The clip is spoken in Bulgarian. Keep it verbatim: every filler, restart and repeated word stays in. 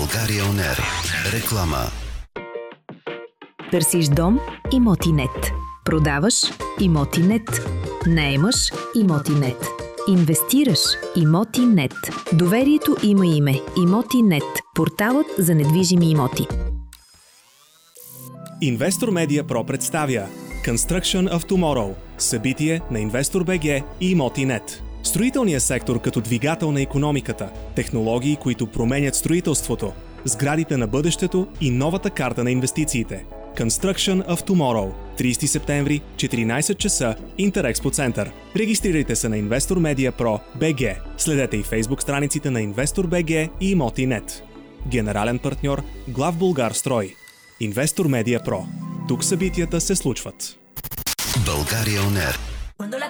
България он ер. Реклама. Търсиш дом? Имотинет. Продаваш? Имотинет. Наемаш? Имотинет. Инвестираш? Имотинет. Доверието има име. Имотинет. Порталът за недвижими имоти. Инвестор Медиа Про представя Construction of Tomorrow, събитие на Инвестор БГ и Имотинет. Строителният сектор като двигател на икономиката, технологии, които променят строителството, сградите на бъдещето и новата карта на инвестициите. Construction of Tomorrow, тридесети септември, четиринайсет часа, Интерекспо център. Регистрирайте се на Инвестор Медиа Про БГ. Следете и фейсбук страниците на Инвестор БГ и Имотинет. Генерален партньор Главбулгарстрой. Инвестор Медиа Про. Тук събитията се случват. България он ер.